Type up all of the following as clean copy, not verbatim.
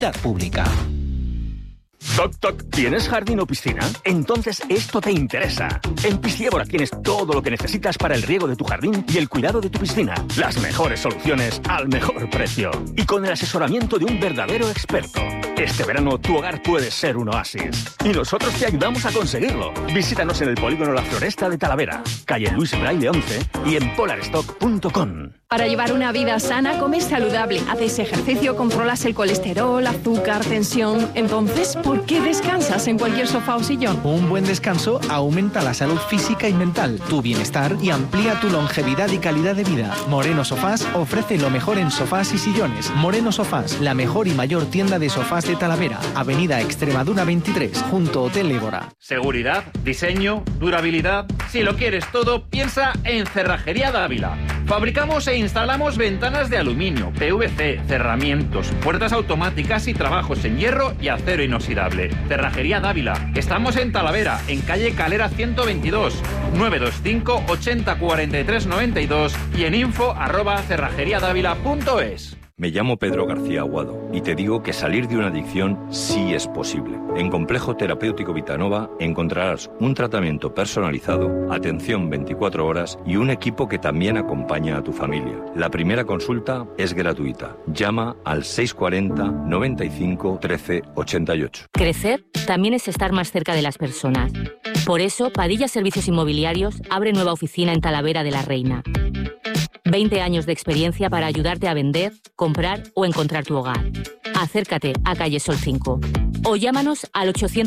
pública. Toc, toc, ¿tienes jardín o piscina? Entonces esto te interesa. En Pisciébora tienes todo lo que necesitas para el riego de tu jardín y el cuidado de tu piscina. Las mejores soluciones al mejor precio. Y con el asesoramiento de un verdadero experto. Este verano tu hogar puede ser un oasis. Y nosotros te ayudamos a conseguirlo. Visítanos en el Polígono La Floresta de Talavera, calle Luis Braille 11 y en polarstock.com. Para llevar una vida sana, comes saludable, haces ejercicio, controlas el colesterol, azúcar, tensión. Entonces, ¿por qué descansas en cualquier sofá o sillón? Un buen descanso aumenta la salud física y mental, tu bienestar y amplía tu longevidad y calidad de vida. Moreno Sofás ofrece lo mejor en sofás y sillones. Moreno Sofás, la mejor y mayor tienda de sofás de Talavera, Avenida Extremadura 23, junto Hotel Ébora. Seguridad, diseño, durabilidad. Si lo quieres todo, piensa en Cerrajería Dávila. Fabricamos e instalamos ventanas de aluminio, PVC, cerramientos, puertas automáticas y trabajos en hierro y acero inoxidable. Cerrajería Dávila. Estamos en Talavera, en calle Calera 122, 925 80 43 92 y en info@cerrajeriadavila.es. Me llamo Pedro García Aguado y te digo que salir de una adicción sí es posible. En Complejo Terapéutico Vitanova encontrarás un tratamiento personalizado, atención 24 horas y un equipo que también acompaña a tu familia. La primera consulta es gratuita. Llama al 640 95 13 88. Crecer también es estar más cerca de las personas. Por eso, Padilla Servicios Inmobiliarios abre nueva oficina en Talavera de la Reina. 20 años de experiencia para ayudarte a vender, comprar o encontrar tu hogar. Acércate a Calle Sol 5 o llámanos al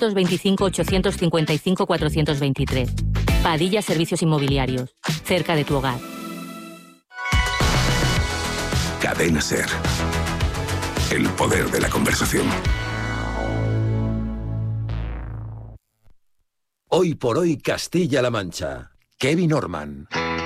825-855-423. Padilla Servicios Inmobiliarios, cerca de tu hogar. Cadena SER. El poder de la conversación. Hoy por hoy Castilla-La Mancha. Kevin Orman.